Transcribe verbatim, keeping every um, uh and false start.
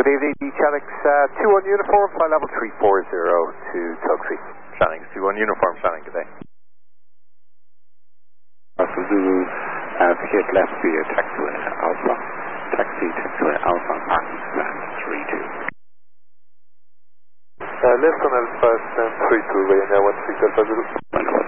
Good evening, Chalix uh, two one uniform, flight level three four zero to Tuxie. Channings two one uniform, Channing, good day. Alpha Zulu, uh, hit left via taxiway Alpha, taxi taxiway Alpha, parking stand three two. Uh, left on Alpha stand three two, right now one three Alpha Zulu.